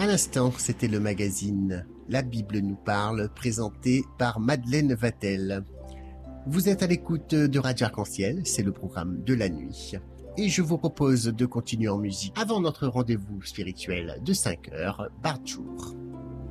À l'instant, c'était le magazine La Bible nous parle, présenté par Madeleine Vatel. Vous êtes à l'écoute de Radio Arc-en-Ciel, c'est le programme de la nuit. Et je vous propose de continuer en musique avant notre rendez-vous spirituel de 5 heures par jour.